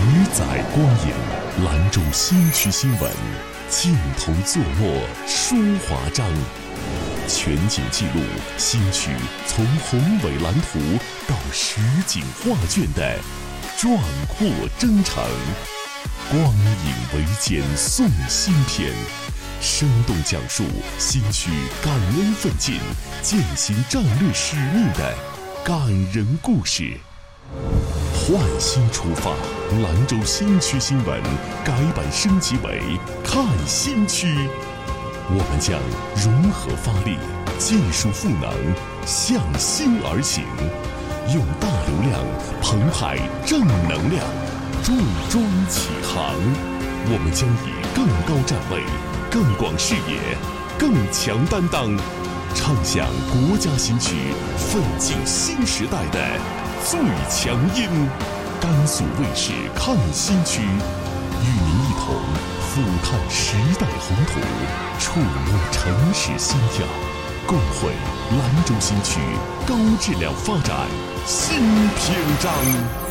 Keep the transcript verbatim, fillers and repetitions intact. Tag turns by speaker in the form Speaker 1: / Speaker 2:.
Speaker 1: 载光影，兰州新区新闻，镜头作墨书华章，全景记录新区从宏伟蓝图到实景画卷的壮阔征程。光影为鉴送新篇，生动讲述新区感恩奋进、践行战略使命的感人故事。焕新出发，兰州新区新闻改版升级为看新区。我们将融合发力，技术赋能，向新而行，用大流量澎湃正能量，重装启航。我们将以更高站位、更广视野、更强担当，唱响国家新区奋进新时代的最强音。甘肃卫视看新区，与您一同俯瞰时代宏图，触摸城市心跳，共绘兰州新区高质量发展新篇章。